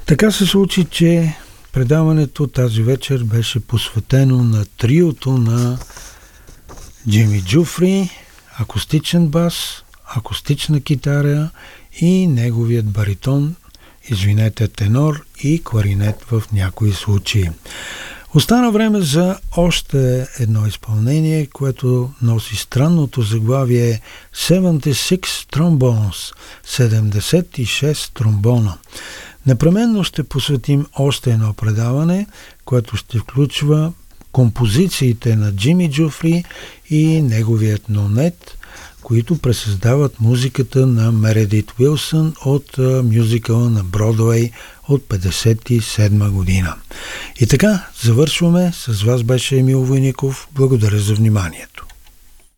Така се случи, че предаването тази вечер беше посветено на триото на Джими Джуфри, акустичен бас, акустична китара и неговият баритон, тенор и кларинет в някои случаи. Остана време за още едно изпълнение, което носи странното заглавие 76 Trombones, 76 тромбона. Непременно ще посветим още едно предаване, което ще включва композициите на Джими Джуфри и неговият нонет, които пресъздават музиката на Мередит Уилсън от мюзикъла на Бродуей от 1957 година. И така, завършваме. С вас беше Емил Войников. Благодаря за вниманието.